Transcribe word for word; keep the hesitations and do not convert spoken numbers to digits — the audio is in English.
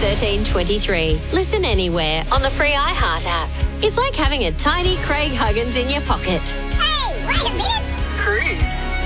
thirteen twenty-three. Listen anywhere on the free iHeart app. It's like having a tiny Craig Huggins in your pocket. Hey, wait a minute! Cruise.